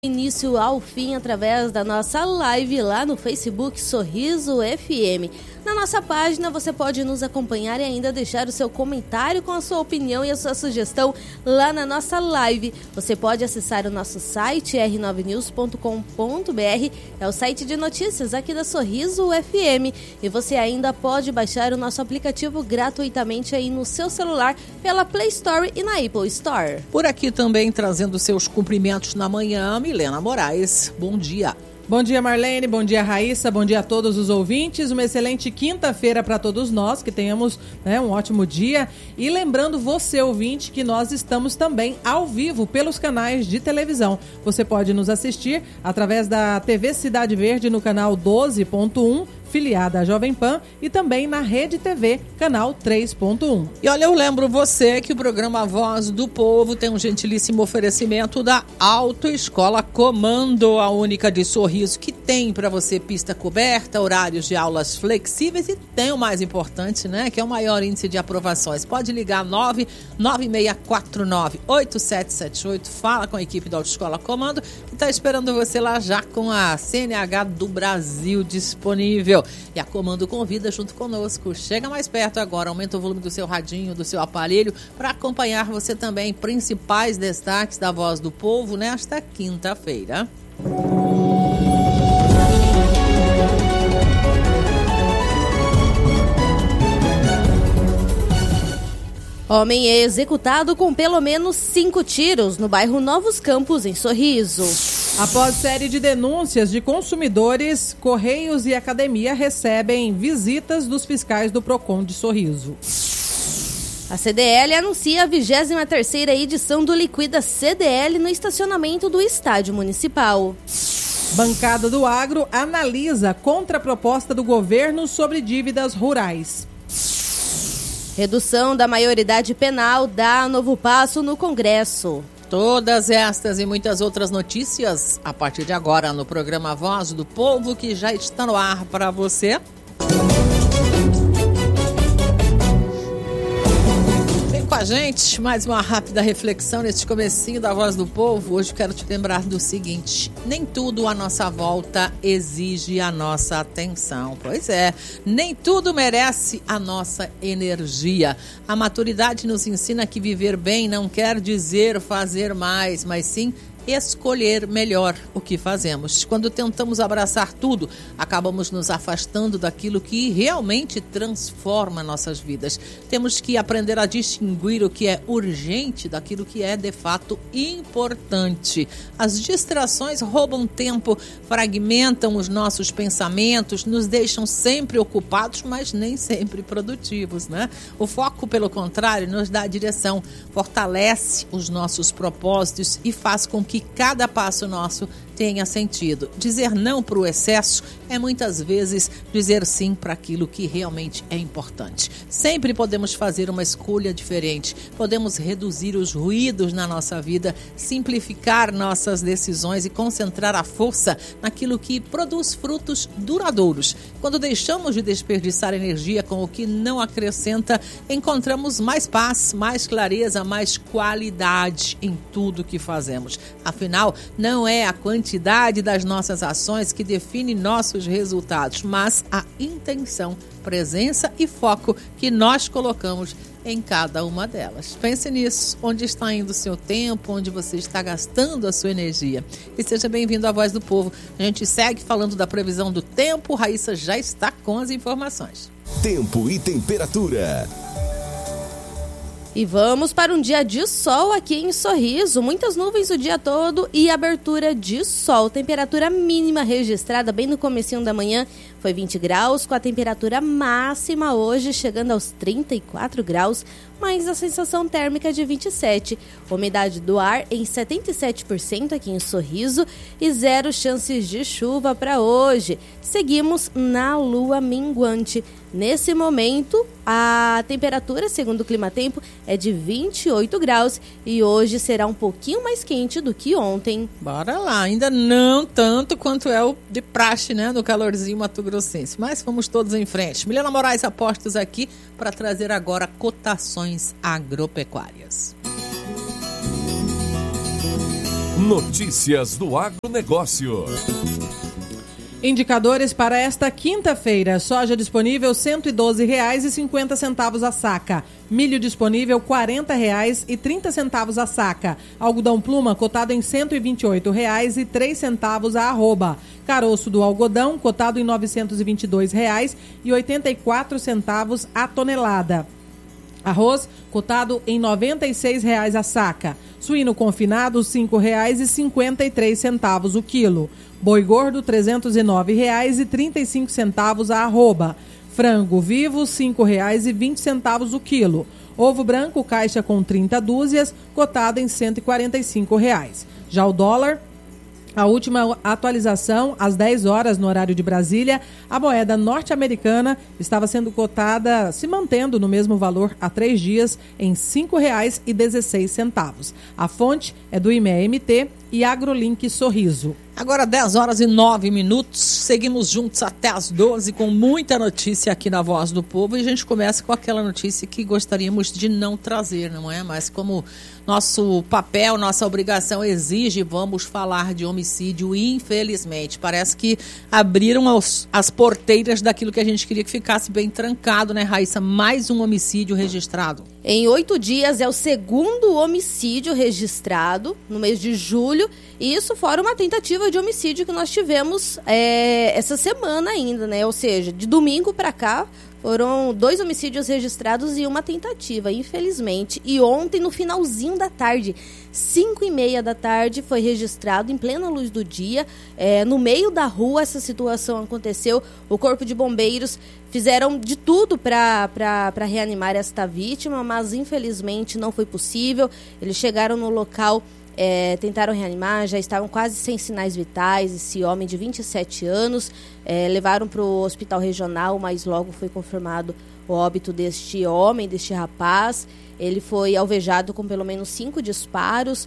Início ao fim através da nossa live lá no Facebook Sorriso FM. Na nossa página você pode nos acompanhar e ainda deixar o seu comentário com a sua opinião e a sua sugestão lá na nossa live. Você pode acessar o nosso site r9news.com.br, é o site de notícias aqui da Sorriso FM. E você ainda pode baixar o nosso aplicativo gratuitamente aí no seu celular pela Play Store e na Apple Store. Por aqui também trazendo seus cumprimentos na manhã, Milena Moraes. Bom dia. Bom dia, Marlene, bom dia, Raíssa, bom dia a todos os ouvintes, uma excelente quinta-feira para todos nós, que tenhamos um ótimo dia. E lembrando você, ouvinte, que nós estamos também ao vivo pelos canais de televisão. Você pode nos assistir através da TV Cidade Verde no canal 12.1, filiada à Jovem Pan, e também na Rede TV, canal 3.1. E olha, eu lembro você que o programa Voz do Povo tem um gentilíssimo oferecimento da Autoescola Comando, a única de Sorriso, que tem para você pista coberta, horários de aulas flexíveis e tem o mais importante, que é o maior índice de aprovações. Pode ligar 99649-8778, fala com a equipe da Autoescola Comando, que está esperando você lá já com a CNH do Brasil disponível. E a Comando convida junto conosco. Chega mais perto agora, aumenta o volume do seu radinho, do seu aparelho, para acompanhar você também principais destaques da Voz do Povo nesta quinta-feira. Homem é executado com pelo menos 5 tiros no bairro Novos Campos, em Sorriso. Após série de denúncias de consumidores, Correios e Academia recebem visitas dos fiscais do Procon de Sorriso. A CDL anuncia a 23ª edição do Liquida CDL no estacionamento do Estádio Municipal. Bancada do Agro analisa contraproposta do governo sobre dívidas rurais. Redução da maioridade penal dá novo passo no Congresso. Todas estas e muitas outras notícias a partir de agora no programa Voz do Povo, que já está no ar para você. Vem com a gente, mais uma rápida reflexão neste comecinho da Voz do Povo. Hoje quero te lembrar do seguinte: nem tudo à nossa volta exige a nossa atenção. Pois é, nem tudo merece a nossa energia. A maturidade nos ensina que viver bem não quer dizer fazer mais, mas sim escolher melhor o que fazemos. Quando tentamos abraçar tudo, acabamos nos afastando daquilo que realmente transforma nossas vidas. Temos que aprender a distinguir o que é urgente daquilo que é de fato importante. As distrações roubam tempo, fragmentam os nossos pensamentos, nos deixam sempre ocupados, mas nem sempre produtivos, O foco, pelo contrário, nos dá a direção, fortalece os nossos propósitos e faz com que cada passo nosso tenha sentido. Dizer não para o excesso é muitas vezes dizer sim para aquilo que realmente é importante. Sempre podemos fazer uma escolha diferente, podemos reduzir os ruídos na nossa vida, simplificar nossas decisões e concentrar a força naquilo que produz frutos duradouros. Quando deixamos de desperdiçar energia com o que não acrescenta, encontramos mais paz, mais clareza, mais qualidade em tudo que fazemos. Afinal, não é a quantidade das nossas ações que define nossos resultados, mas a intenção, presença e foco que nós colocamos em cada uma delas. Pense nisso, onde está indo o seu tempo, onde você está gastando a sua energia. E seja bem-vindo à Voz do Povo. A gente segue falando da previsão do tempo. Raíssa já está com as informações. Tempo e temperatura. E vamos para um dia de sol aqui em Sorriso. Muitas nuvens o dia todo e abertura de sol. Temperatura mínima registrada bem no comecinho da manhã foi 20 graus, com a temperatura máxima hoje chegando aos 34 graus, mas a sensação térmica de 27. Umidade do ar em 77% aqui em Sorriso e 0 chances de chuva para hoje. Seguimos na lua minguante. Nesse momento, a temperatura, segundo o Climatempo, é de 28 graus e hoje será um pouquinho mais quente do que ontem. Bora lá, ainda não tanto quanto é o de praxe, no calorzinho mato-grossense, mas vamos todos em frente. Milena Moraes Apostos aqui para trazer agora cotações agropecuárias. Notícias do agronegócio. Indicadores para esta quinta-feira: soja disponível R$ 112,50 a saca, milho disponível R$ 40,30 a saca, algodão pluma cotado em R$ 128,03 a arroba, caroço do algodão cotado em R$ 922,84 a tonelada. Arroz cotado em R$ 96,00 a saca. Suíno confinado R$ 5,53 o quilo. Boi gordo R$ 309,35 a arroba. Frango vivo R$ 5,20 o quilo. Ovo branco caixa com 30 dúzias, cotado em R$ 145,00. Já o dólar, a última atualização, às 10 horas no horário de Brasília, a moeda norte-americana estava sendo cotada, se mantendo no mesmo valor há 3 dias, em R$ 5,16. A fonte é do IME-MT e AgroLink Sorriso. Agora 10h09, seguimos juntos até as 12 com muita notícia aqui na Voz do Povo, e a gente começa com aquela notícia que gostaríamos de não trazer, não é? Mas como nosso papel, nossa obrigação exige, vamos falar de homicídio, infelizmente. Parece que abriram as porteiras daquilo que a gente queria que ficasse bem trancado, né, Raíssa? Mais um homicídio registrado. Em 8 dias é o segundo homicídio registrado no mês de julho, e isso fora uma tentativa de homicídio que nós tivemos essa semana ainda, né? Ou seja, de domingo para cá foram 2 homicídios registrados e uma tentativa, infelizmente. E ontem, no finalzinho da tarde, 5h30 da tarde, foi registrado em plena luz do dia, no meio da rua essa situação aconteceu. O Corpo de Bombeiros fizeram de tudo para reanimar esta vítima, mas infelizmente não foi possível. Eles chegaram no local, tentaram reanimar, já estavam quase sem sinais vitais. Esse homem de 27 anos, levaram para o hospital regional, mas logo foi confirmado o óbito deste homem, deste rapaz. Ele foi alvejado com pelo menos 5 disparos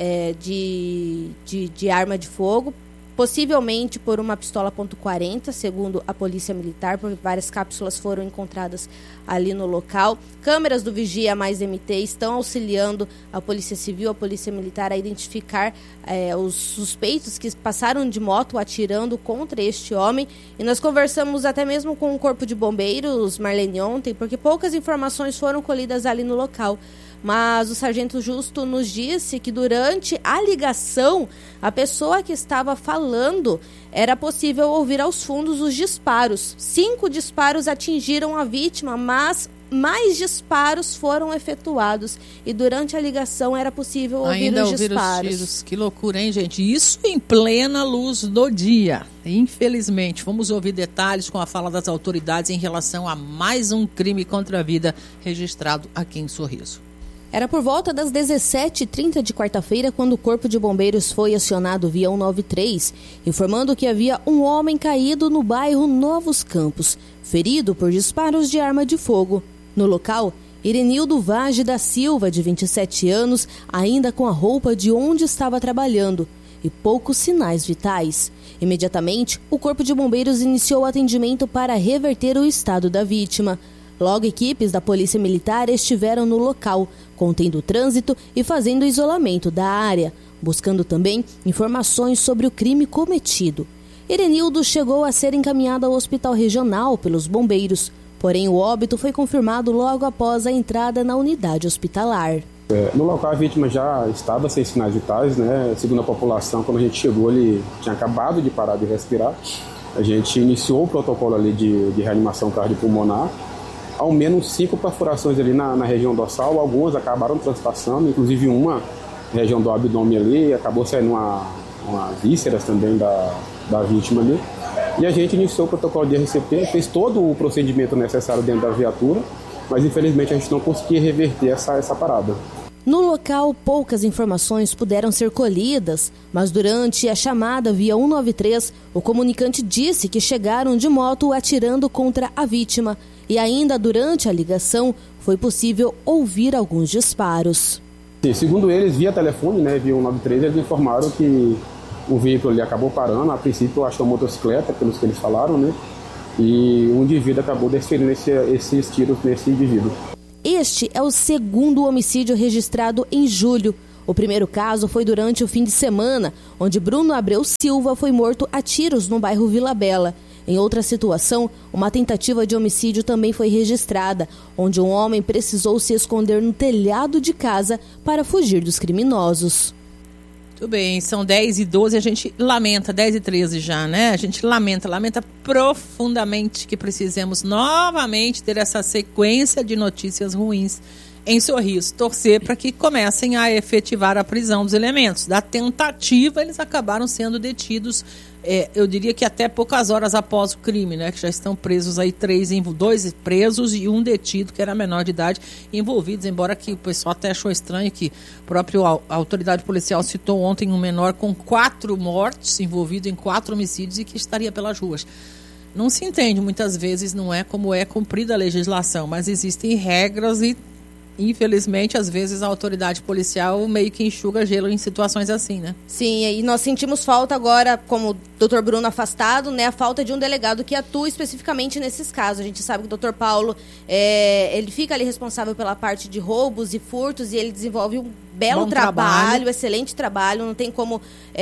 de arma de fogo, possivelmente por uma pistola .40, segundo a Polícia Militar, porque várias cápsulas foram encontradas ali no local. Câmeras do Vigia Mais MT estão auxiliando a Polícia Civil, a Polícia Militar a identificar os suspeitos que passaram de moto atirando contra este homem. E nós conversamos até mesmo com o Corpo de Bombeiros, Marlene, ontem, porque poucas informações foram colhidas ali no local. Mas o Sargento Justo nos disse que durante a ligação, a pessoa que estava falando, era possível ouvir aos fundos os disparos. 5 disparos atingiram a vítima, mas mais disparos foram efetuados. E durante a ligação era possível ouvir os disparos. Os tiros. Que loucura, hein, gente? Isso em plena luz do dia. Infelizmente, vamos ouvir detalhes com a fala das autoridades em relação a mais um crime contra a vida registrado aqui em Sorriso. Era por volta das 17h30 de quarta-feira quando o Corpo de Bombeiros foi acionado via 193, informando que havia um homem caído no bairro Novos Campos, ferido por disparos de arma de fogo. No local, Irenildo Vage da Silva, de 27 anos, ainda com a roupa de onde estava trabalhando, e poucos sinais vitais. Imediatamente, o Corpo de Bombeiros iniciou o atendimento para reverter o estado da vítima. Logo, equipes da Polícia Militar estiveram no local, contendo o trânsito e fazendo o isolamento da área, buscando também informações sobre o crime cometido. Irenildo chegou a ser encaminhado ao hospital regional pelos bombeiros, porém o óbito foi confirmado logo após a entrada na unidade hospitalar. No local a vítima já estava sem sinais vitais, né? Segundo a população, quando a gente chegou, ele tinha acabado de parar de respirar. A gente iniciou o protocolo ali de reanimação cardiopulmonar. Ao menos 5 perfurações ali na região dorsal, algumas acabaram transpassando, inclusive uma região do abdômen ali, acabou saindo uma vísceras também da vítima ali. E a gente iniciou o protocolo de RCP, fez todo o procedimento necessário dentro da viatura, mas infelizmente a gente não conseguia reverter essa parada. No local, poucas informações puderam ser colhidas, mas durante a chamada via 193, o comunicante disse que chegaram de moto atirando contra a vítima. E ainda durante a ligação, foi possível ouvir alguns disparos. Sim, segundo eles, via telefone, né, via 193, eles informaram que o veículo ali acabou parando. A princípio, eu acho que uma motocicleta, pelos que eles falaram, né? E o indivíduo acabou desferindo esses tiros nesse indivíduo. Este é o segundo homicídio registrado em julho. O primeiro caso foi durante o fim de semana, onde Bruno Abreu Silva foi morto a tiros no bairro Vila Bela. Em outra situação, uma tentativa de homicídio também foi registrada, onde um homem precisou se esconder no telhado de casa para fugir dos criminosos. Muito bem, são 10h12, a gente lamenta, 10h13 já, né? A gente lamenta profundamente que precisemos novamente ter essa sequência de notícias ruins em Sorriso. Torcer para que comecem a efetivar a prisão dos elementos. Da tentativa, eles acabaram sendo detidos, eu diria que até poucas horas após o crime, né? Que já estão presos aí 2 presos e um detido, que era menor de idade, envolvidos, embora que o pessoal até achou estranho que a autoridade policial citou ontem um menor com 4 mortes, envolvido em 4 homicídios e que estaria pelas ruas. Não se entende muitas vezes, não é como é cumprida a legislação, mas existem regras e infelizmente, às vezes, a autoridade policial meio que enxuga gelo em situações assim, né? Sim, e nós sentimos falta agora, como o doutor Bruno afastado, né, a falta de um delegado que atua especificamente nesses casos. A gente sabe que o doutor Paulo, ele fica ali responsável pela parte de roubos e furtos e ele desenvolve um belo trabalho, excelente trabalho, não tem como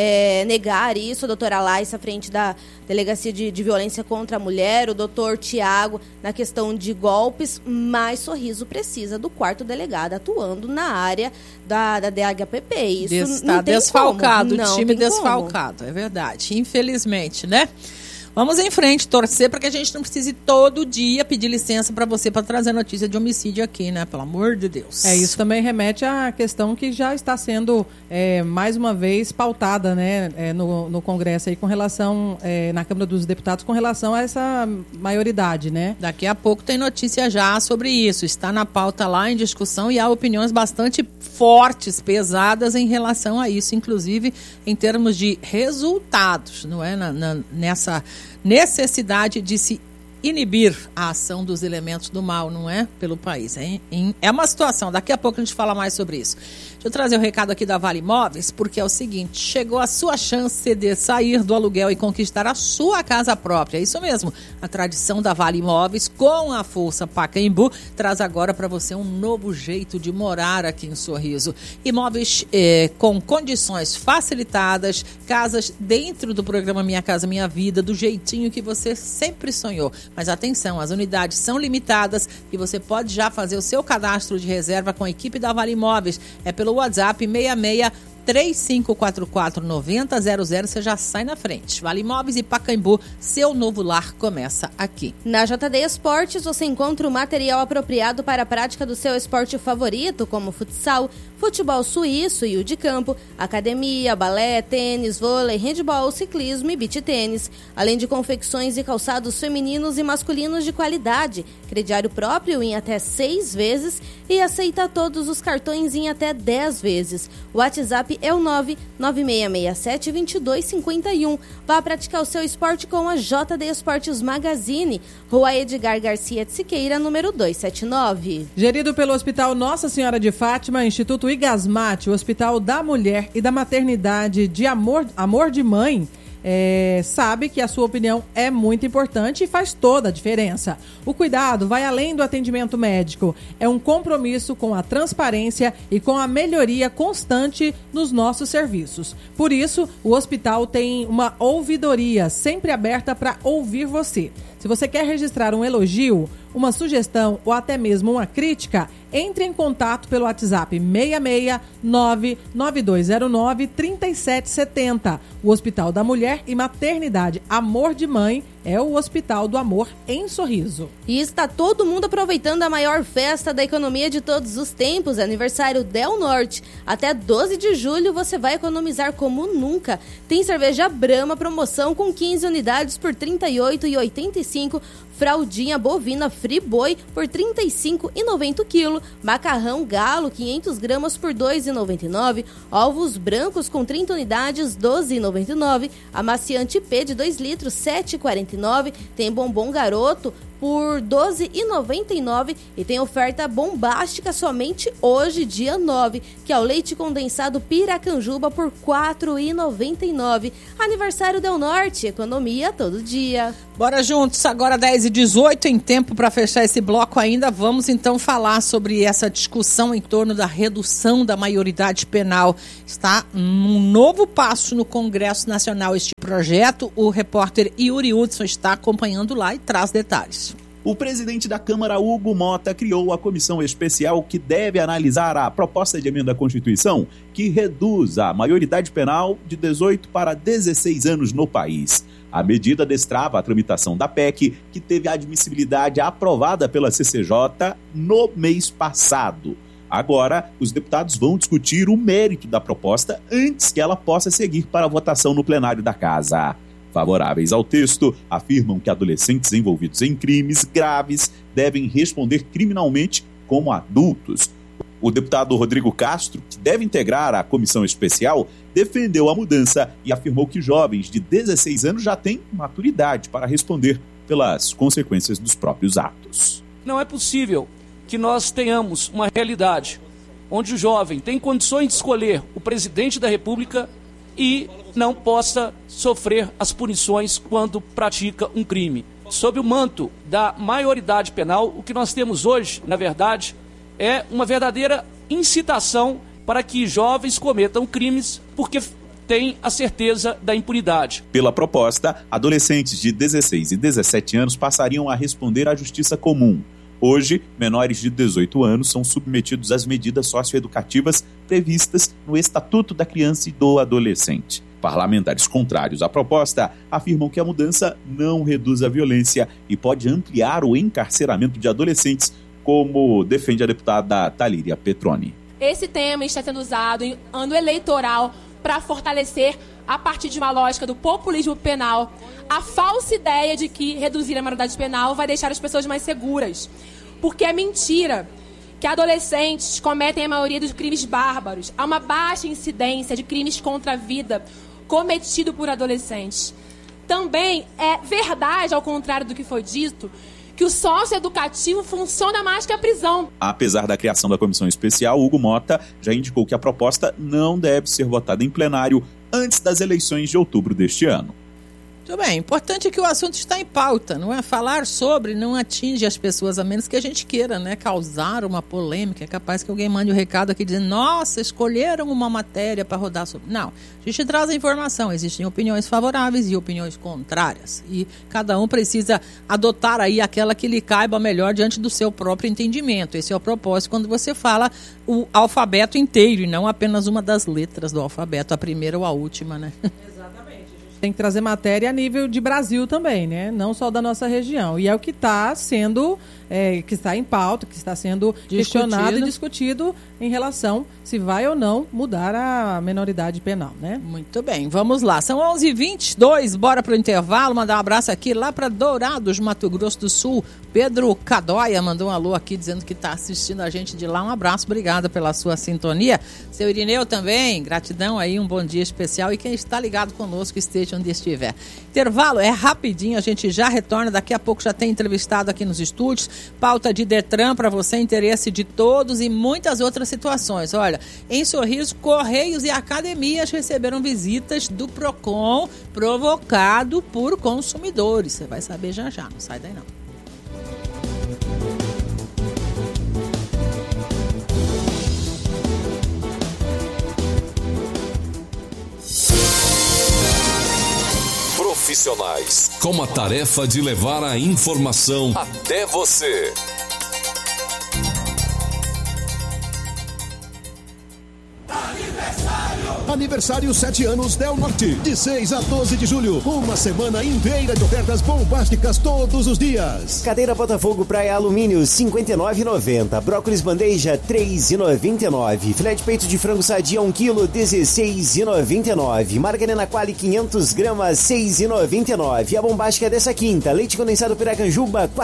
negar isso. A doutora Laís à frente da Delegacia de Violência contra a Mulher, o doutor Tiago na questão de golpes, mas Sorriso precisa do quarto delegado atuando na área da DHPP. Isso está desfalcado, o time desfalcado, é verdade, infelizmente, né? Vamos em frente, torcer para que a gente não precise todo dia pedir licença para você para trazer notícia de homicídio aqui, né? Pelo amor de Deus. Isso também remete à questão que já está sendo mais uma vez pautada, né? No Congresso aí com relação, na Câmara dos Deputados, com relação a essa maioridade, né? Daqui a pouco tem notícia já sobre isso. Está na pauta lá em discussão e há opiniões bastante fortes, pesadas em relação a isso, inclusive em termos de resultados, não é? Nessa necessidade de se inibir a ação dos elementos do mal, não é? Pelo país. É uma situação, daqui a pouco a gente fala mais sobre isso. Deixa eu trazer o recado aqui da Vale Imóveis, porque é o seguinte, chegou a sua chance de sair do aluguel e conquistar a sua casa própria. É isso mesmo, a tradição da Vale Imóveis com a Força Pacaembu traz agora para você um novo jeito de morar aqui em Sorriso. Imóveis com condições facilitadas, casas dentro do programa Minha Casa Minha Vida, do jeitinho que você sempre sonhou. Mas atenção, as unidades são limitadas e você pode já fazer o seu cadastro de reserva com a equipe da Vale Imóveis. É pelo WhatsApp 6635449000, você já sai na frente. Vale Imóveis e Pacaembu, seu novo lar começa aqui. Na JD Esportes você encontra o material apropriado para a prática do seu esporte favorito, como futsal, futebol suíço e o de campo, academia, balé, tênis, vôlei, handebol, ciclismo e beach tênis, além de confecções e calçados femininos e masculinos de qualidade, crediário próprio em até 6 vezes e aceita todos os cartões em até 10 vezes. O WhatsApp é o 996672251. Vá praticar o seu esporte com a JD Esportes Magazine, Rua Edgar Garcia de Siqueira, número 279. Gerido pelo Hospital Nossa Senhora de Fátima, Instituto Igasmate, o Hospital da Mulher e da Maternidade de Amor de Mãe, sabe que a sua opinião é muito importante e faz toda a diferença. O cuidado vai além do atendimento médico. É um compromisso com a transparência e com a melhoria constante nos nossos serviços. Por isso, o hospital tem uma ouvidoria sempre aberta para ouvir você. Se você quer registrar um elogio, uma sugestão ou até mesmo uma crítica, entre em contato pelo WhatsApp 669-9209-3770. O Hospital da Mulher e Maternidade Amor de Mãe é o Hospital do Amor em Sorriso. E está todo mundo aproveitando a maior festa da economia de todos os tempos, aniversário Del Norte. Até 12 de julho você vai economizar como nunca. Tem cerveja Brahma promoção com 15 unidades por R$ 38,85, fraldinha bovina Friboi por R$ 35,90 kg, macarrão Galo 500 gramas por R$ 2,99, ovos brancos com 30 unidades R$ 12,99, amaciante P de 2 litros R$ 7,49, tem bombom Garoto por R$ 12,99 e tem oferta bombástica somente hoje, dia 9, que é o leite condensado Piracanjuba por R$ 4,99. Aniversário Del Norte, economia todo dia. Bora juntos, agora 10h18, em tempo para fechar esse bloco ainda. Vamos então falar sobre essa discussão em torno da redução da maioridade penal. Está num novo passo no Congresso Nacional este projeto. O repórter Yuri Hudson está acompanhando lá e traz detalhes. O presidente da Câmara, Hugo Mota, criou a comissão especial que deve analisar a proposta de emenda à Constituição que reduz a maioridade penal de 18 para 16 anos no país. A medida destrava a tramitação da PEC, que teve a admissibilidade aprovada pela CCJ no mês passado. Agora, os deputados vão discutir o mérito da proposta antes que ela possa seguir para a votação no plenário da Casa. Favoráveis ao texto, afirmam que adolescentes envolvidos em crimes graves devem responder criminalmente como adultos. O deputado Rodrigo Castro, que deve integrar a comissão especial, defendeu a mudança e afirmou que jovens de 16 anos já têm maturidade para responder pelas consequências dos próprios atos. Não é possível que nós tenhamos uma realidade onde o jovem tem condições de escolher o presidente da República e não possa sofrer as punições quando pratica um crime. Sob o manto da maioridade penal, o que nós temos hoje, na verdade, é uma verdadeira incitação para que jovens cometam crimes porque têm a certeza da impunidade. Pela proposta, adolescentes de 16 e 17 anos passariam a responder à justiça comum. Hoje, menores de 18 anos são submetidos às medidas socioeducativas previstas no Estatuto da Criança e do Adolescente. Parlamentares contrários à proposta afirmam que a mudança não reduz a violência e pode ampliar o encarceramento de adolescentes, como defende a deputada Talíria Petroni. Esse tema está sendo usado em ano eleitoral para fortalecer, a partir de uma lógica do populismo penal, a falsa ideia de que reduzir a maioridade penal vai deixar as pessoas mais seguras. Porque é mentira que adolescentes cometem a maioria dos crimes bárbaros. Há uma baixa incidência de crimes contra a vida cometido por adolescentes. Também é verdade, ao contrário do que foi dito, que o socioeducativo funciona mais que a prisão. Apesar da criação da comissão especial, Hugo Mota já indicou que a proposta não deve ser votada em plenário antes das eleições de outubro deste ano. Muito bem, importante é que o assunto está em pauta, não é? Falar sobre não atinge as pessoas, a menos que a gente queira, né, causar uma polêmica. É capaz que alguém mande um recado aqui dizendo: nossa, escolheram uma matéria para rodar sobre. Não, a gente traz a informação, existem opiniões favoráveis e opiniões contrárias. E cada um precisa adotar aí aquela que lhe caiba melhor diante do seu próprio entendimento. Esse é o propósito quando você fala o alfabeto inteiro e não apenas uma das letras do alfabeto, a primeira ou a última, né? Tem que trazer matéria a nível de Brasil também, né? Não só da nossa região. E é o que está sendo, que está em pauta, que está sendo questionado e discutido em relação se vai ou não mudar a menoridade penal, né? Muito bem, vamos lá. São 11h22, bora para o intervalo. Mandar um abraço aqui lá para Dourados, Mato Grosso do Sul. Pedro Cadóia mandou um alô aqui dizendo que está assistindo a gente de lá. Um abraço, obrigada pela sua sintonia. Seu Irineu também, gratidão aí, um bom dia especial. E quem está ligado conosco, esteja onde estiver. Intervalo é rapidinho, a gente já retorna. Daqui a pouco já tem entrevistado aqui nos estúdios. Pauta de Detran para você, interesse de todos e muitas outras situações. Olha, em Sorriso, Correios e academias receberam visitas do PROCON provocado por consumidores. Você vai saber já já, não sai daí não. Profissionais com a tarefa de levar a informação até você. Aniversário 7 anos Del Norte, de 6 a 12 de julho. Uma semana inteira de ofertas bombásticas todos os dias. Cadeira Botafogo Praia Alumínio, R$ 59,90. Brócolis bandeja, R$ 3,99. Filé de peito de frango sadia, 1 kg, R$ 16,99. Margarina Quali, 500 gramas, R$ 6,99. A bombástica dessa quinta, leite condensado Piracanjuba, R$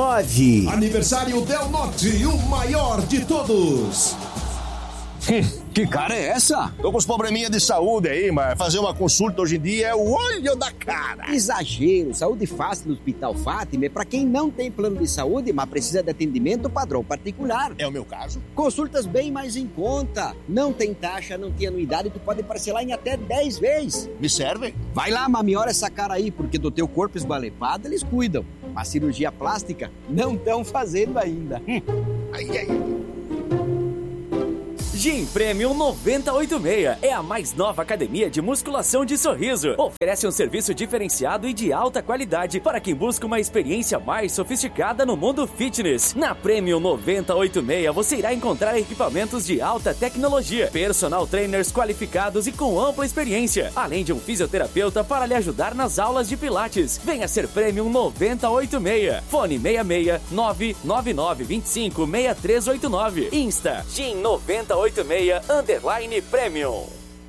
4,99. Aniversário Del Norte, o maior de todos. Que cara é essa? Tô com uns probleminha de saúde aí, mas fazer uma consulta hoje em dia é o olho da cara. Exagero. Saúde fácil no Hospital Fátima é pra quem não tem plano de saúde, mas precisa de atendimento padrão particular. É o meu caso. Consultas bem mais em conta. Não tem taxa, não tem anuidade, tu pode parcelar em até 10 vezes. Me serve? Vai lá, mamiora essa cara aí, porque do teu corpo esbalepado eles cuidam. Mas cirurgia plástica não estão fazendo ainda. Gym Premium 986 é a mais nova academia de musculação de Sorriso. Oferece um serviço diferenciado e de alta qualidade para quem busca uma experiência mais sofisticada no mundo fitness. Na Premium 986 você irá encontrar equipamentos de alta tecnologia, personal trainers qualificados e com ampla experiência, além de um fisioterapeuta para lhe ajudar nas aulas de pilates. Venha ser Premium 986. Fone 66 999 25 6389. Insta Gym 986 _Premium.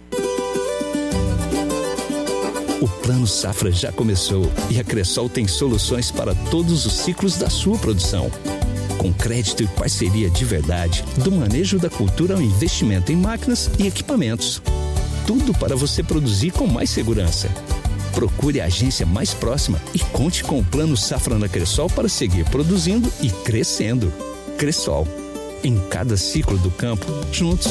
O Plano Safra já começou e a Cressol tem soluções para todos os ciclos da sua produção. Com crédito e parceria de verdade, do manejo da cultura ao investimento em máquinas e equipamentos. Tudo para você produzir com mais segurança. Procure a agência mais próxima e conte com o Plano Safra na Cressol para seguir produzindo e crescendo. Cressol. Em cada ciclo do campo, juntos.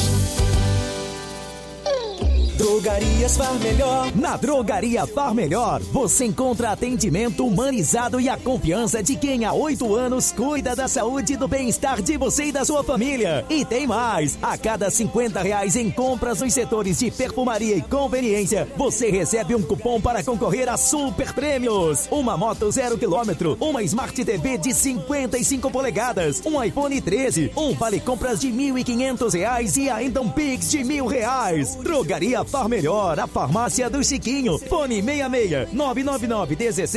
Drogarias Far Melhor. Na Drogaria Far Melhor, você encontra atendimento humanizado e a confiança de quem há 8 anos cuida da saúde e do bem-estar de você e da sua família. E tem mais! A cada R$50 em compras nos setores de perfumaria e conveniência, você recebe um cupom para concorrer a super prêmios. Uma moto 0 km, uma Smart TV de 55 polegadas, um iPhone 13, um vale compras de R$1.500 e ainda um Pix de R$1.000. Drogaria Far Melhor, a farmácia do Chiquinho. Fone 66 999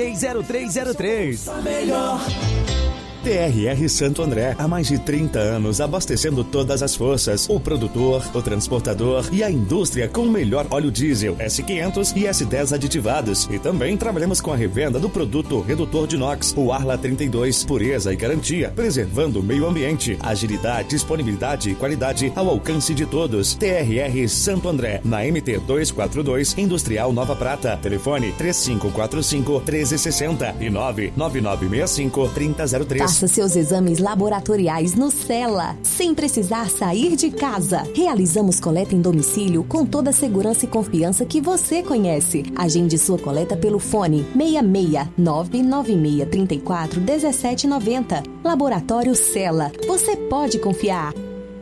160303. Melhor. TRR Santo André, há mais de 30 anos abastecendo todas as forças, o produtor, o transportador e a indústria com o melhor óleo diesel, S500 e S10 aditivados. E também trabalhamos com a revenda do produto redutor de NOx, o Arla 32, pureza e garantia, preservando o meio ambiente, agilidade, disponibilidade e qualidade ao alcance de todos. TRR Santo André, na MT 242, Industrial Nova Prata. Telefone 3545-1360 e 99965-3003. Faça seus exames laboratoriais no Cela, sem precisar sair de casa. Realizamos coleta em domicílio com toda a segurança e confiança que você conhece. Agende sua coleta pelo fone 66 996 34 1790. Laboratório Cela. Você pode confiar.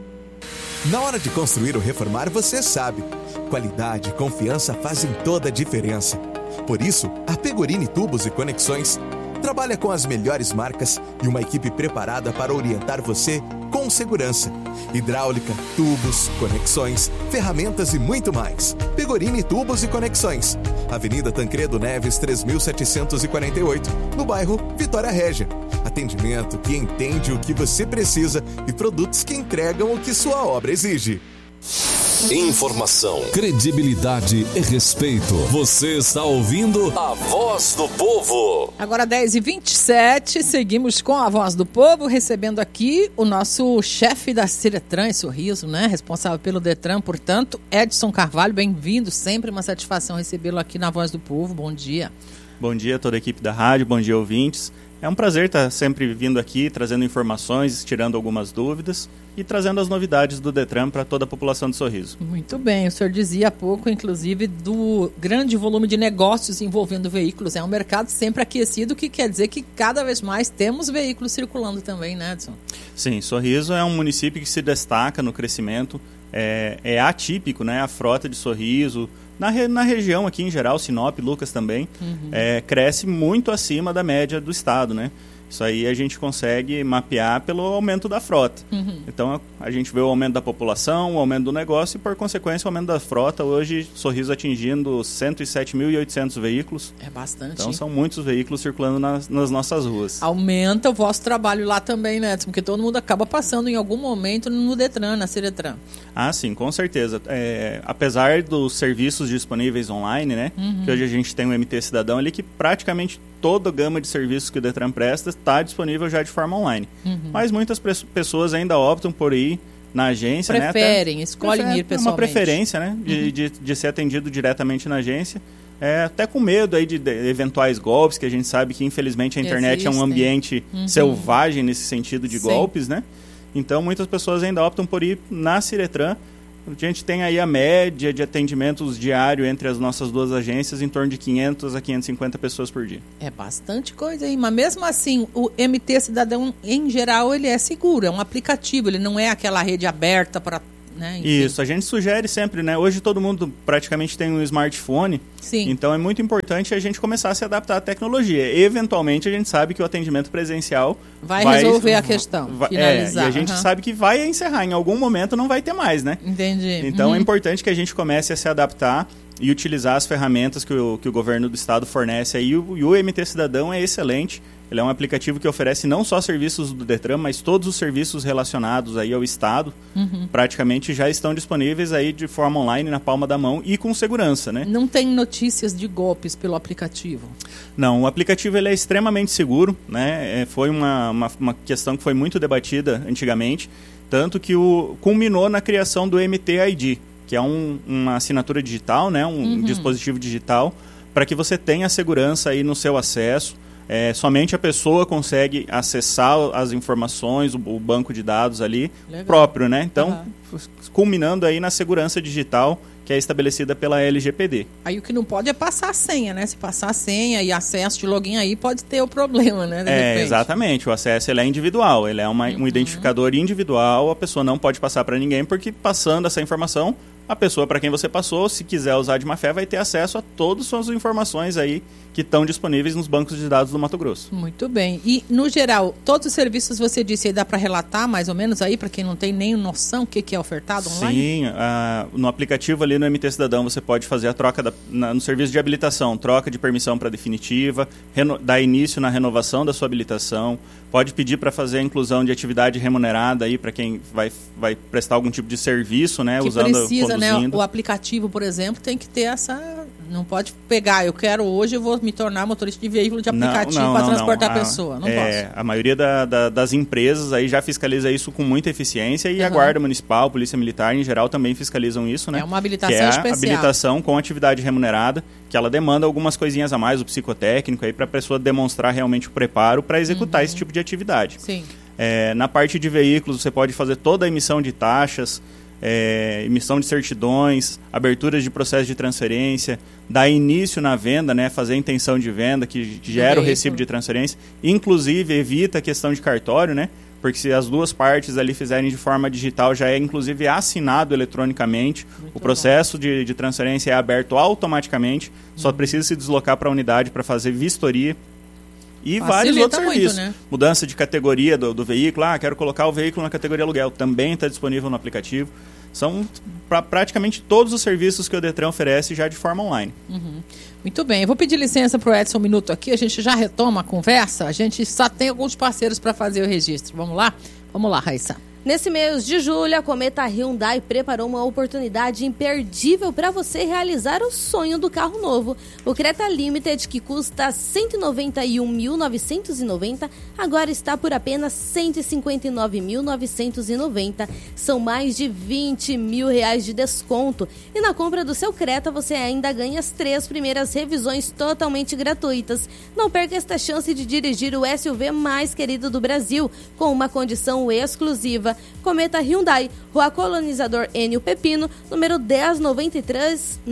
Na hora de construir ou reformar, você sabe. Qualidade e confiança fazem toda a diferença. Por isso, a Pegorini Tubos e Conexões trabalha com as melhores marcas e uma equipe preparada para orientar você com segurança. Hidráulica, tubos, conexões, ferramentas e muito mais. Pegorini Tubos e Conexões. Avenida Tancredo Neves, 3748, no bairro Vitória Régia. Atendimento que entende o que você precisa e produtos que entregam o que sua obra exige. Informação, credibilidade e respeito. Você está ouvindo a Voz do Povo. Agora 10h27, seguimos com a Voz do Povo, recebendo aqui o nosso chefe da Ciretran em Sorriso, né? Responsável pelo Detran, portanto, Edson Carvalho. Bem-vindo, sempre uma satisfação recebê-lo aqui na Voz do Povo. Bom dia. Bom dia a toda a equipe da rádio, bom dia ouvintes. É um prazer estar sempre vindo aqui, trazendo informações, tirando algumas dúvidas e trazendo as novidades do Detran para toda a população de Sorriso. Muito bem, o senhor dizia há pouco, inclusive, do grande volume de negócios envolvendo veículos. É um mercado sempre aquecido, que quer dizer que cada vez mais temos veículos circulando também, né, Edson? Sim, Sorriso é um município que se destaca no crescimento, é atípico, né, a frota de Sorriso. Na região aqui em geral, Sinop, Lucas também, cresce muito acima da média do estado, né? Isso aí a gente consegue mapear pelo aumento da frota. Então a gente vê o aumento da população, o aumento do negócio e, por consequência, o aumento da frota. Hoje, Sorriso atingindo 107.800 veículos. É bastante. Então são muitos veículos circulando nas nossas ruas. Aumenta o vosso trabalho lá também, né, Edson? Porque todo mundo acaba passando em algum momento no Detran, na Ciretran. Ah, sim, com certeza. Apesar dos serviços disponíveis online, né? Que hoje a gente tem o MT Cidadão ali, que praticamente toda a gama de serviços que o Detran presta está disponível já de forma online. Mas muitas pessoas ainda optam por ir na agência. Preferem, escolhem ir pessoalmente. É uma preferência, né? De ser atendido diretamente na agência. Até com medo aí de eventuais golpes, que a gente sabe que infelizmente a internet é um ambiente selvagem nesse sentido de golpes, né? Então muitas pessoas ainda optam por ir na Ciretran. A gente tem aí a média de atendimentos diário entre as nossas duas agências em torno de 500 a 550 pessoas por dia. É bastante coisa aí, mas mesmo assim, o MT Cidadão, em geral, ele é seguro, é um aplicativo, ele não é aquela rede aberta para... Né, isso, a gente sugere sempre, né? Hoje todo mundo praticamente tem um smartphone, então é muito importante a gente começar a se adaptar à tecnologia. Eventualmente a gente sabe que o atendimento presencial vai resolver a questão, finalizar. E a gente sabe que vai encerrar, em algum momento não vai ter mais, né? Entendi. Então é importante que a gente comece a se adaptar e utilizar as ferramentas que o governo do estado fornece aí. E o MT Cidadão é excelente. Ele é um aplicativo que oferece não só serviços do Detran, mas todos os serviços relacionados aí ao estado, praticamente já estão disponíveis aí de forma online, na palma da mão e com segurança, né? Não tem notícias de golpes pelo aplicativo? Não, o aplicativo ele é extremamente seguro, né? Foi uma questão que foi muito debatida antigamente, tanto que culminou na criação do MT-ID, que é uma assinatura digital, né? Um dispositivo digital, para que você tenha segurança aí no seu acesso. Somente a pessoa consegue acessar as informações, o banco de dados ali próprio, né? Então, culminando aí na segurança digital que é estabelecida pela LGPD. Aí o que não pode é passar a senha, né? Se passar a senha e acesso de login aí, pode ter o problema, né? Exatamente. O acesso ele é individual, ele é um identificador individual, a pessoa não pode passar para ninguém, porque passando essa informação, a pessoa para quem você passou, se quiser usar de má fé, vai ter acesso a todas as suas informações aí que estão disponíveis nos bancos de dados do Mato Grosso. Muito bem. E, no geral, todos os serviços você disse aí, dá para relatar mais ou menos aí, para quem não tem nem noção o que é ofertado online? Sim, no aplicativo ali no MT Cidadão você pode fazer a troca no serviço de habilitação, troca de permissão para definitiva, dar início na renovação da sua habilitação, pode pedir para fazer a inclusão de atividade remunerada aí para quem vai prestar algum tipo de serviço, né? Que usando, precisa, conduzindo. né? O aplicativo, por exemplo, tem que ter essa... Não pode pegar, eu quero hoje, eu vou me tornar motorista de veículo de aplicativo para transportar a pessoa. Não posso. A maioria das empresas aí já fiscaliza isso com muita eficiência e a Guarda Municipal, Polícia Militar, em geral, também fiscalizam isso, né? É uma habilitação que é especial. A habilitação com atividade remunerada, que ela demanda algumas coisinhas a mais, o psicotécnico, aí para a pessoa demonstrar realmente o preparo para executar esse tipo de atividade. Sim. Na parte de veículos, você pode fazer toda a emissão de taxas, emissão de certidões, aberturas de processo de transferência, dar início na venda, né, fazer a intenção de venda que gera o recibo de transferência, inclusive evita a questão de cartório, né, porque se as duas partes ali fizerem de forma digital, já é inclusive assinado eletronicamente, o processo de transferência é aberto automaticamente, só precisa se deslocar para a unidade para fazer vistoria. E vários outros serviços. Né? Mudança de categoria do veículo. Quero colocar o veículo na categoria aluguel. Também está disponível no aplicativo. São praticamente todos os serviços que o Detran oferece já de forma online. Muito bem. Eu vou pedir licença para o Edson um minuto aqui. A gente já retoma a conversa. A gente só tem alguns parceiros para fazer o registro. Vamos lá? Vamos lá, Raíssa. Nesse mês de julho, a Cometa Hyundai preparou uma oportunidade imperdível para você realizar o sonho do carro novo. O Creta Limited, que custa R$ 191.990, agora está por apenas R$ 159.990. São mais de R$ 20 mil de desconto. E na compra do seu Creta, você ainda ganha as 3 primeiras revisões totalmente gratuitas. Não perca esta chance de dirigir o SUV mais querido do Brasil, com uma condição exclusiva. Cometa Hyundai, Rua Colonizador Enio Pepino, número 1093,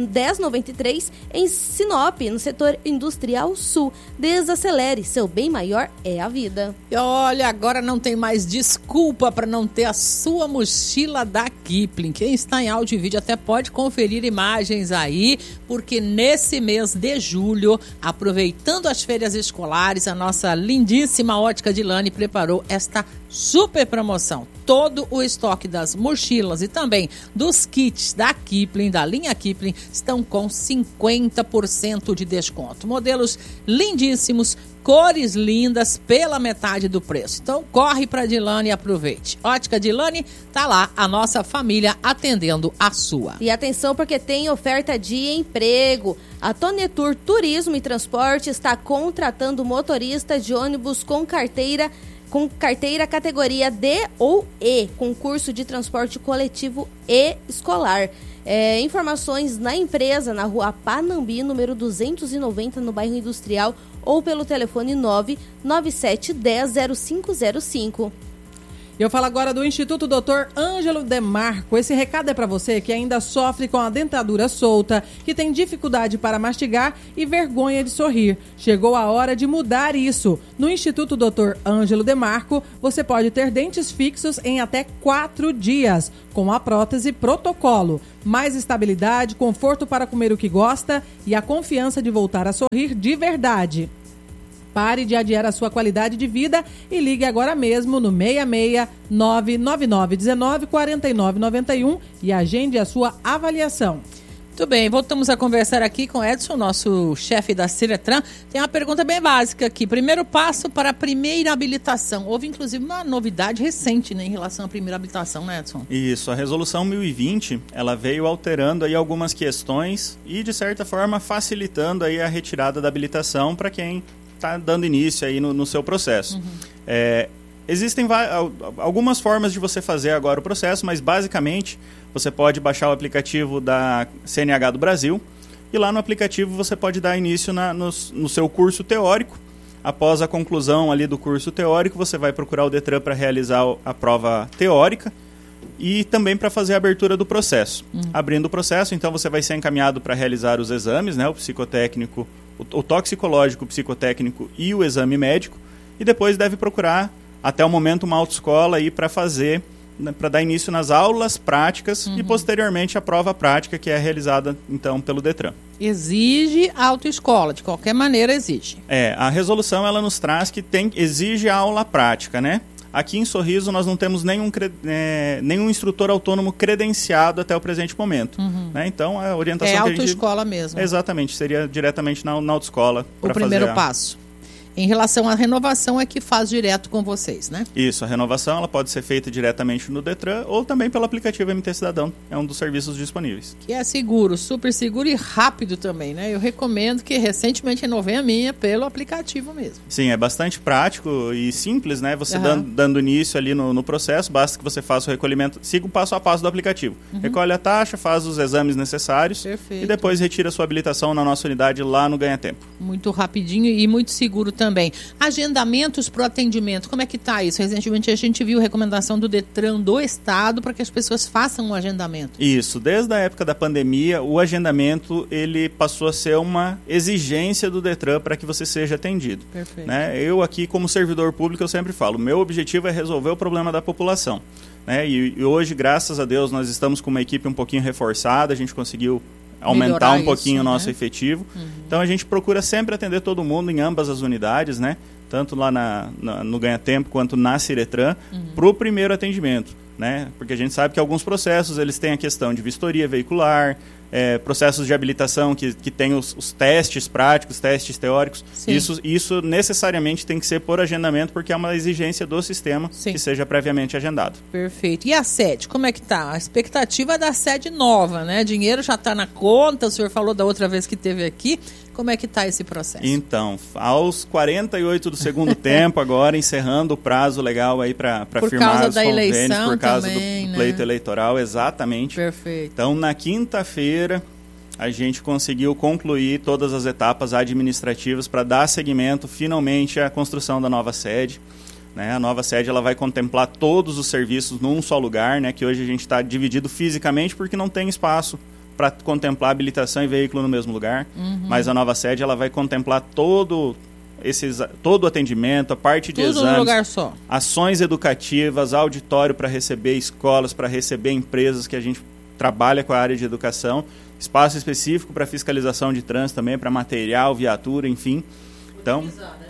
em Sinop, no setor industrial sul. Desacelere, seu bem maior é a vida. E olha, agora não tem mais desculpa para não ter a sua mochila da Kipling. Quem está em áudio e vídeo até pode conferir imagens aí, porque nesse mês de julho, aproveitando as férias escolares, a nossa lindíssima Ótica Dilane preparou esta super promoção. Todo o estoque das mochilas e também dos kits da Kipling, da linha Kipling, estão com 50% de desconto. Modelos lindíssimos, cores lindas pela metade do preço. Então corre para Dilane e aproveite. Ótica Dilane, tá lá a nossa família atendendo a sua. E atenção, porque tem oferta de emprego. A Tonetur Turismo e Transporte está contratando motorista de ônibus com carteira com carteira categoria D ou E, com curso de transporte coletivo e escolar. Informações na empresa, na rua Panambi, número 290, no bairro Industrial, ou pelo telefone 997100505. Eu falo agora do Instituto Dr. Ângelo Demarco. Esse recado é para você que ainda sofre com a dentadura solta, que tem dificuldade para mastigar e vergonha de sorrir. Chegou a hora de mudar isso. No Instituto Dr. Ângelo Demarco, você pode ter dentes fixos em até 4 dias, com a prótese protocolo. Mais estabilidade, conforto para comer o que gosta e a confiança de voltar a sorrir de verdade. Pare de adiar a sua qualidade de vida e ligue agora mesmo no 66 999 19 49 91 e agende a sua avaliação. Muito bem, voltamos a conversar aqui com Edson, nosso chefe da Ciretran. Tem uma pergunta bem básica aqui. Primeiro passo para a primeira habilitação. Houve, inclusive, uma novidade recente, né, em relação à primeira habilitação, né, Edson? Isso, a Resolução 1020, ela veio alterando aí algumas questões e, de certa forma, facilitando aí a retirada da habilitação para quem está dando início aí no seu processo. Existem algumas formas de você fazer agora o processo, mas basicamente você pode baixar o aplicativo da CNH do Brasil e lá no aplicativo você pode dar início no seu curso teórico. Após a conclusão ali do curso teórico, você vai procurar o Detran para realizar a prova teórica e também para fazer a abertura do processo. Abrindo o processo, então você vai ser encaminhado para realizar os exames, né, o psicotécnico, o toxicológico, o psicotécnico e o exame médico, e depois deve procurar até o momento uma autoescola aí para fazer, né, para dar início nas aulas práticas e posteriormente a prova prática que é realizada então pelo Detran. Exige autoescola, de qualquer maneira exige. A resolução ela nos traz que exige a aula prática, né? Aqui em Sorriso nós não temos nenhum instrutor autônomo credenciado até o presente momento. Né? Então a orientação que a gente... autoescola mesmo. Exatamente, seria diretamente na autoescola. O primeiro passo. Em relação à renovação é que faz direto com vocês, né? Isso, a renovação ela pode ser feita diretamente no Detran ou também pelo aplicativo MT Cidadão, é um dos serviços disponíveis. Que é seguro, super seguro e rápido também, né? Eu recomendo que recentemente renovei a minha pelo aplicativo mesmo. Sim, é bastante prático e simples, né? Você dando início ali no processo, basta que você faça o recolhimento, siga o passo a passo do aplicativo. Recolhe a taxa, faz os exames necessários e depois retira a sua habilitação na nossa unidade lá no Ganha Tempo. Muito rapidinho e muito seguro também. Agendamentos para o atendimento, como é que está isso? Recentemente a gente viu recomendação do Detran do Estado para que as pessoas façam um agendamento. Isso, desde a época da pandemia, o agendamento ele passou a ser uma exigência do Detran para que você seja atendido. Perfeito. Né? Eu aqui como servidor público eu sempre falo, meu objetivo é resolver o problema da população. Né? E hoje, graças a Deus, nós estamos com uma equipe um pouquinho reforçada, a gente conseguiu aumentar um pouquinho o nosso efetivo. Então a gente procura sempre atender todo mundo em ambas as unidades, né? Tanto lá no Ganha Tempo quanto na Ciretran, para o primeiro atendimento, né? Porque a gente sabe que alguns processos eles têm a questão de vistoria veicular, processos de habilitação que tem os testes práticos, testes teóricos. Isso necessariamente tem que ser por agendamento, porque é uma exigência do sistema que seja previamente agendado. Perfeito. E a sede, como é que tá? A expectativa é da sede nova, né? Dinheiro já está na conta, o senhor falou da outra vez que esteve aqui. Como é que está esse processo? Então, aos 48 do segundo tempo, agora encerrando o prazo legal aí para firmar os convênios por causa também, do pleito eleitoral, exatamente. Perfeito. Então, na quinta-feira, a gente conseguiu concluir todas as etapas administrativas para dar seguimento finalmente à construção da nova sede. Né? A nova sede ela vai contemplar todos os serviços num só lugar, né? Que hoje a gente está dividido fisicamente porque não tem espaço para contemplar habilitação e veículo no mesmo lugar, mas a nova sede ela vai contemplar todo o atendimento, a parte de exames, num lugar só. Ações educativas, auditório para receber escolas, para receber empresas que a gente trabalha com a área de educação, espaço específico para fiscalização de trânsito também, para material, viatura, enfim. Então,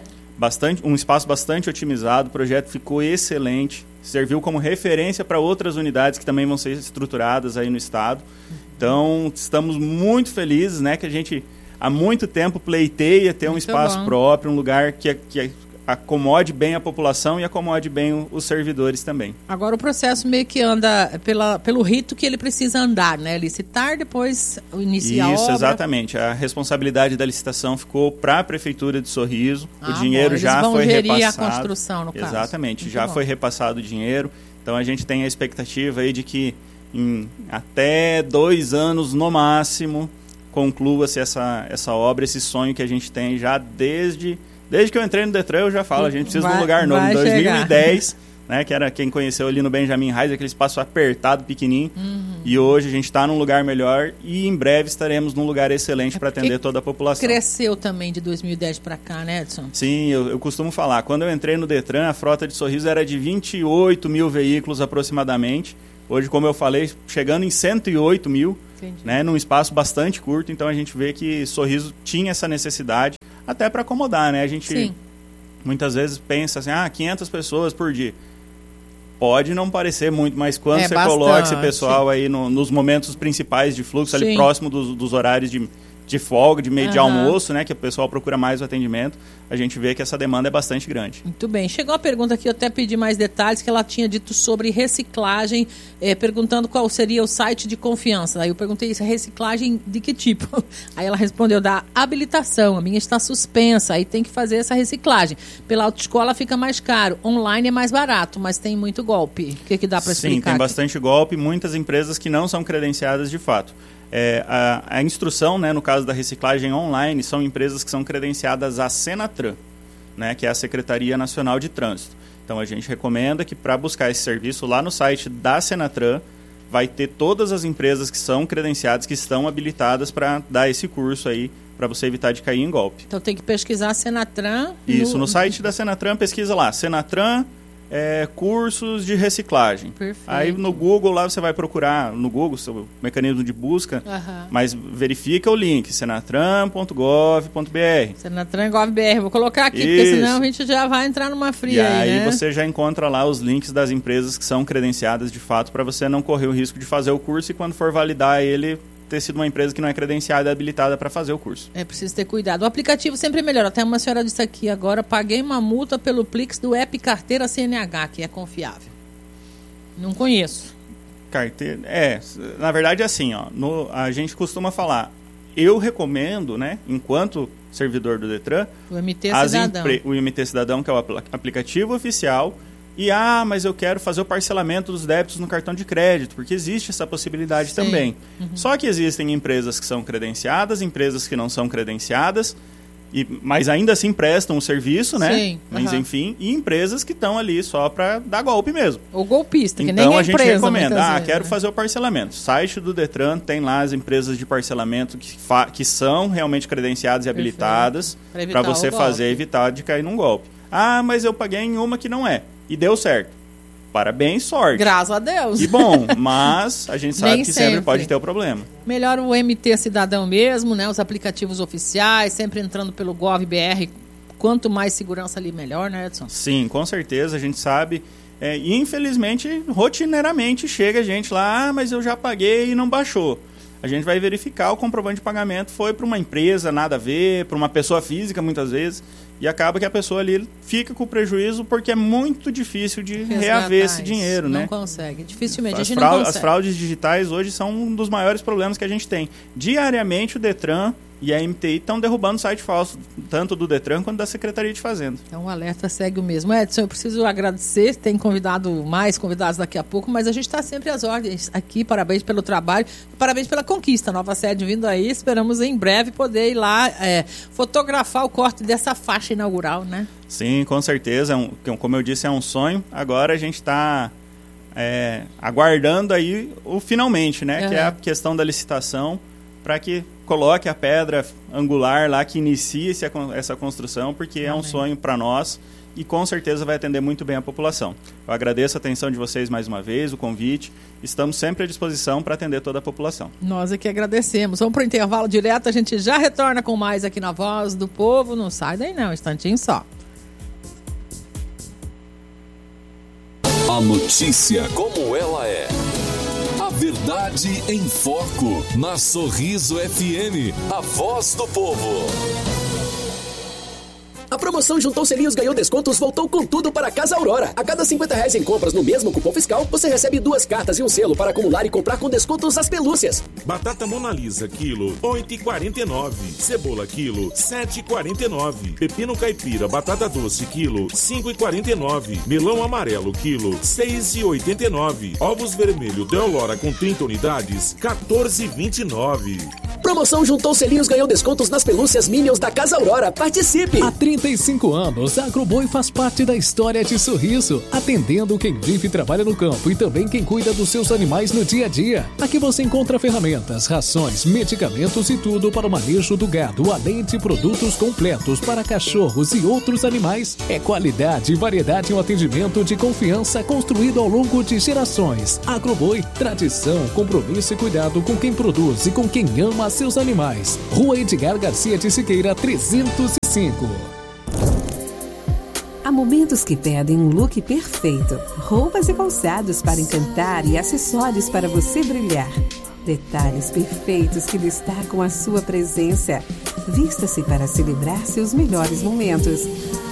um espaço bastante otimizado, o projeto ficou excelente, serviu como referência para outras unidades que também vão ser estruturadas aí no estado. Então, estamos muito felizes, né, que a gente há muito tempo pleiteia ter um espaço próprio, um lugar que acomode bem a população e acomode bem os servidores também. Agora o processo meio que anda pelo rito que ele precisa andar, né? Licitar, depois iniciar a obra. Isso, exatamente. A responsabilidade da licitação ficou para a Prefeitura de Sorriso. O dinheiro já foi repassado. Eles vão gerir a construção, no caso. Exatamente, muito já bom. Foi repassado o dinheiro. Então a gente tem a expectativa aí de que em até 2 anos no máximo conclua-se essa obra, esse sonho que a gente tem já desde que eu entrei no Detran. Eu já falo, a gente precisa de um lugar novo. Em 2010, né, que era quem conheceu ali no Benjamin Reis, aquele espaço apertado, pequenininho. E hoje a gente está num lugar melhor e em breve estaremos num lugar excelente para atender toda a população. Cresceu também de 2010 para cá, né, Edson? Sim, eu costumo falar. Quando eu entrei no Detran, a frota de Sorriso era de 28 mil veículos aproximadamente. Hoje, como eu falei, chegando em 108 mil, né, num espaço bastante curto. Então a gente vê que Sorriso tinha essa necessidade até para acomodar, né? A gente muitas vezes pensa assim, 500 pessoas por dia. Pode não parecer muito, mas quando você coloca esse pessoal aí nos momentos principais de fluxo, ali próximo dos horários de folga, de meio de almoço, né, que o pessoal procura mais o atendimento, a gente vê que essa demanda é bastante grande. Muito bem. Chegou a pergunta aqui, eu até pedi mais detalhes, que ela tinha dito sobre reciclagem, perguntando qual seria o site de confiança. Aí eu perguntei isso, reciclagem de que tipo? Aí ela respondeu, da habilitação, a minha está suspensa, aí tem que fazer essa reciclagem. Pela autoescola fica mais caro, online é mais barato, mas tem muito golpe. O que dá para explicar? Sim, tem bastante golpe, muitas empresas que não são credenciadas de fato. A instrução, né, no caso da reciclagem online, são empresas que são credenciadas à Senatran, né, que é a Secretaria Nacional de Trânsito. Então a gente recomenda que para buscar esse serviço lá no site da Senatran, vai ter todas as empresas que são credenciadas, que estão habilitadas para dar esse curso aí, para você evitar de cair em golpe. Então tem que pesquisar a Senatran. Isso, no site da Senatran, pesquisa lá, Senatran cursos de reciclagem. Perfeito. Aí no Google lá você vai procurar, no Google, seu mecanismo de busca, mas verifica o link, senatran.gov.br. Senatran.gov.br, vou colocar aqui, porque senão a gente já vai entrar numa fria aí, né? Você já encontra lá os links das empresas que são credenciadas de fato, para você não correr o risco de fazer o curso e quando for validar ele, ter sido uma empresa que não é credenciada e habilitada para fazer o curso. É preciso ter cuidado. O aplicativo sempre melhora. Até uma senhora disse aqui agora, paguei uma multa pelo Plix do app Carteira CNH, que é confiável. Não conheço. Carteira, na verdade é assim, ó, a gente costuma falar, eu recomendo, né, enquanto servidor do Detran, o MT Cidadão. O MT Cidadão, que é o aplicativo oficial, e mas eu quero fazer o parcelamento dos débitos no cartão de crédito, porque existe essa possibilidade também. Só que existem empresas que são credenciadas, empresas que não são credenciadas, mas ainda assim prestam o serviço, né? Mas enfim, e empresas que estão ali só para dar golpe mesmo. Ou golpista, que então, nem a gente empresa, recomenda, quero fazer o parcelamento. Site do Detran tem lá as empresas de parcelamento que são realmente credenciadas e habilitadas para você evitar de cair num golpe. Mas eu paguei em uma que não é. E deu certo. Parabéns, sorte. Graças a Deus. Que bom, mas a gente sabe que sempre pode ter o problema. Melhor o MT Cidadão mesmo, né? Os aplicativos oficiais, sempre entrando pelo GovBR. Quanto mais segurança ali, melhor, né, Edson? Sim, com certeza, a gente sabe. E infelizmente, rotineiramente, chega gente lá, mas eu já paguei e não baixou. A gente vai verificar o comprovante de pagamento foi para uma empresa, nada a ver, para uma pessoa física, muitas vezes. E acaba que a pessoa ali fica com prejuízo porque é muito difícil de reaver esse dinheiro, né? Não consegue, dificilmente. As fraudes digitais hoje são um dos maiores problemas que a gente tem. Diariamente o Detran e a MTI estão derrubando site falso, tanto do Detran quanto da Secretaria de Fazenda. Então o alerta segue o mesmo. Edson, eu preciso agradecer, tem convidado mais convidados daqui a pouco, mas a gente está sempre às ordens aqui. Parabéns pelo trabalho, parabéns pela conquista. Nova sede vindo aí, esperamos em breve poder ir lá fotografar o corte dessa faixa inaugural, né? Sim, com certeza. Como eu disse, é um sonho. Agora a gente está aguardando aí o finalmente, né? Que é a questão da licitação, para que coloque a pedra angular lá, que inicie essa construção, porque é um sonho para nós e com certeza vai atender muito bem a população. Eu agradeço a atenção de vocês mais uma vez, o convite. Estamos sempre à disposição para atender toda a população. Nós é que agradecemos. Vamos para o intervalo direto, a gente já retorna com mais aqui na Voz do Povo. Não sai daí não, um instantinho só. A notícia como ela é. A verdade em foco, na Sorriso FM, a voz do povo. A promoção Juntou Selinhos Ganhou Descontos voltou com tudo para Casa Aurora. A cada R$50 em compras no mesmo cupom fiscal, você recebe 2 cartas e um selo para acumular e comprar com descontos às pelúcias. Batata Mona Lisa, quilo, R$ 8,49. Cebola, quilo, R$ 7,49. Pepino caipira, batata doce, quilo, R$ 5,49. Melão amarelo, quilo, R$ 6,89. Ovos vermelho Deolora com 30 unidades, R$ 14,29. Promoção Juntou Selinhos Ganhou Descontos nas pelúcias Minions da Casa Aurora. Participe! Há 35 anos, a Agroboi faz parte da história de Sorriso, atendendo quem vive e trabalha no campo e também quem cuida dos seus animais no dia a dia. Aqui você encontra ferramentas, rações, medicamentos e tudo para o manejo do gado, além de produtos completos para cachorros e outros animais. É qualidade e variedade em um atendimento de confiança construído ao longo de gerações. Agroboi, tradição, compromisso e cuidado com quem produz e com quem ama seus animais. Rua Edgar Garcia de Siqueira, 305. Há momentos que pedem um look perfeito. Roupas e calçados para encantar e acessórios para você brilhar. Detalhes perfeitos que destacam a sua presença. Vista-se para celebrar seus melhores momentos.